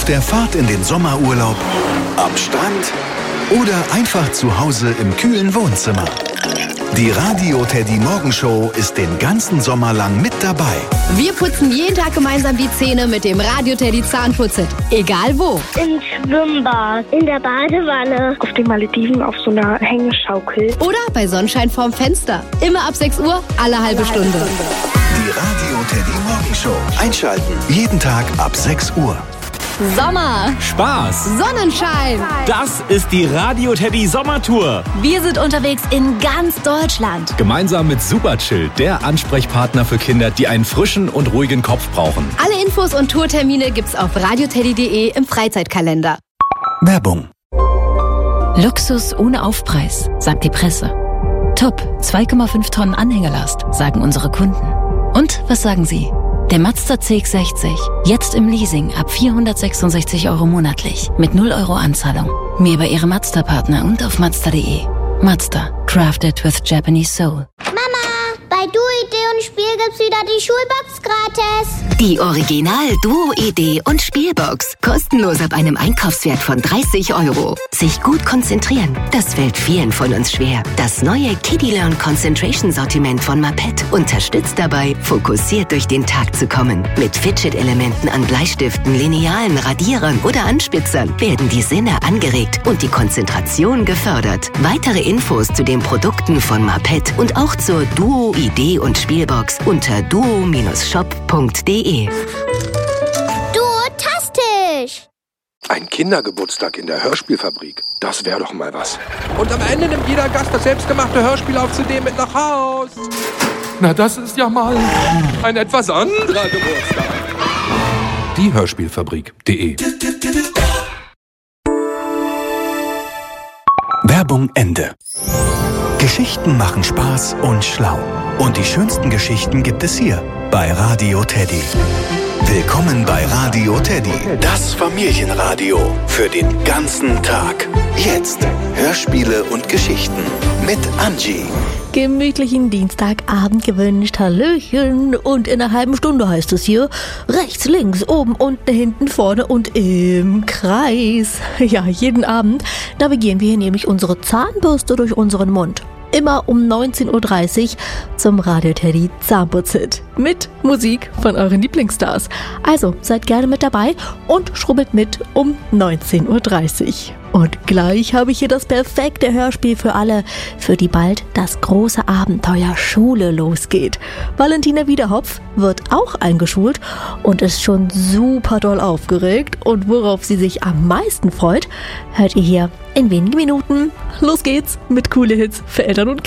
Auf der Fahrt in den Sommerurlaub, am Strand oder einfach zu Hause im kühlen Wohnzimmer. Die Radio Teddy Morgenshow ist den ganzen Sommer lang mit dabei. Wir putzen jeden Tag gemeinsam die Zähne mit dem Radio Teddy Zahnputzet. Egal wo. Im Schwimmbad, in der Badewanne, auf den Malediven auf so einer Hängeschaukel. Oder bei Sonnenschein vorm Fenster. Immer ab 6 Uhr, alle halbe Stunde. Die Radio Teddy Morgenshow. Einschalten. Jeden Tag ab 6 Uhr. Sommer, Spaß, Sonnenschein. das ist die Radio Teddy Sommertour. Wir sind unterwegs in ganz Deutschland. Gemeinsam mit Superchill, der Ansprechpartner für Kinder, die einen frischen und ruhigen Kopf brauchen. Alle Infos und Tourtermine gibt's auf radioteddy.de im Freizeitkalender. Werbung. Luxus ohne Aufpreis, sagt die Presse. Top, 2,5 Tonnen Anhängerlast, sagen unsere Kunden. Und was sagen Sie? Der Mazda CX-60, jetzt im Leasing ab 466 € monatlich, mit 0 € Anzahlung. Mehr bei Ihrem Mazda-Partner und auf Mazda.de. Mazda, crafted with Japanese soul. Mama, bei Duo-Idee und Spiel gibt's wieder die Schulbox gratis. Die Original Duo-Idee und Spielbox. Kostenlos ab einem Einkaufswert von 30 €. Sich gut konzentrieren, das fällt vielen von uns schwer. Das neue Kiddie Learn Concentration Sortiment von Mapet unterstützt dabei, fokussiert durch den Tag zu kommen. Mit Fidget-Elementen an Bleistiften, Linealen, Radierern oder Anspitzern werden die Sinne angeregt und die Konzentration gefördert. Weitere Infos zu den Produkten von Mapet und auch zur Duo-Idee und Spielbox unter duo-shop.de. Duotastisch. Ein Kindergeburtstag in der Hörspielfabrik, das wäre doch mal was. Und am Ende nimmt jeder Gast das selbstgemachte Hörspiel auf CD mit nach Haus. Na, das ist ja mal ein etwas anderer Geburtstag. Die Hörspielfabrik.de. Werbung Ende. Geschichten machen Spaß und schlau. Und die schönsten Geschichten gibt es hier bei Radio Teddy. Willkommen bei Radio Teddy, das Familienradio für den ganzen Tag. Jetzt Hörspiele und Geschichten mit Angie. Gemütlichen Dienstagabend gewünscht, Hallöchen. Und in einer halben Stunde heißt es hier, rechts, links, oben, unten, hinten, vorne und im Kreis. Ja, jeden Abend navigieren wir hier nämlich unsere Zahnbürste durch unseren Mund. Immer um 19:30 Uhr zum Radio Teddy Zahnputzhit. Mit Musik von euren Lieblingsstars. Also seid gerne mit dabei und schrubbelt mit um 19:30 Uhr. Und gleich habe ich hier das perfekte Hörspiel für alle, für die bald das große Abenteuer Schule losgeht. Valentina Wiederhopf wird auch eingeschult und ist schon super doll aufgeregt. Und worauf sie sich am meisten freut, hört ihr hier in wenigen Minuten. Los geht's mit coole Hits für Eltern und Kinder.